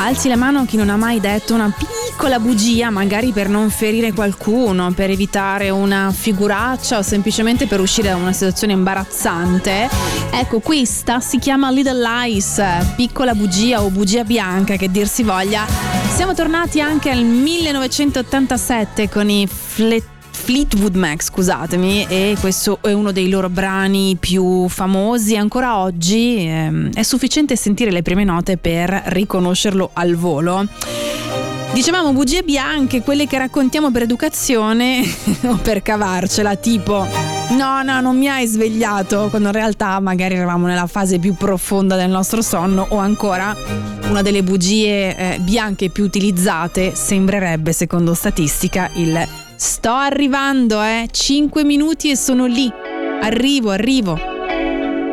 Alzi la mano chi non ha mai detto una piccola bugia, magari per non ferire qualcuno, per evitare una figuraccia o semplicemente per uscire da una situazione imbarazzante. Ecco, questa si chiama Little Lies, piccola bugia o bugia bianca, che dir si voglia. Siamo tornati anche al 1987 con i Fleetwood Mac, scusatemi, e questo è uno dei loro brani più famosi. Ancora oggi è sufficiente sentire le prime note per riconoscerlo al volo. Dicevamo bugie bianche, quelle che raccontiamo per educazione o per cavarcela, tipo no, non mi hai svegliato, quando in realtà magari eravamo nella fase più profonda del nostro sonno. O ancora, una delle bugie bianche più utilizzate sembrerebbe, secondo statistica, il sto arrivando, 5 minuti e sono lì, arrivo.